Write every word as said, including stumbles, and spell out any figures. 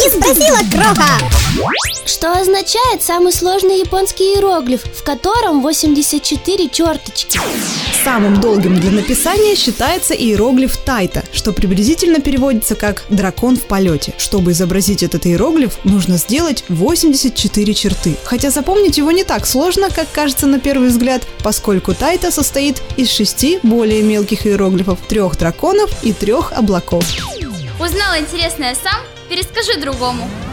спросила Кроха. Что означает самый сложный японский иероглиф, в котором восемьдесят четыре черточки? Самым долгим для написания считается иероглиф тайта, что приблизительно переводится как «дракон в полете». Чтобы изобразить этот иероглиф, нужно сделать восемьдесят четыре черты. Хотя запомнить его не так сложно, как кажется на первый взгляд, поскольку тайта состоит из шести более мелких иероглифов, трех драконов и трех облаков. Узнала интересное сам? Перескажи другому.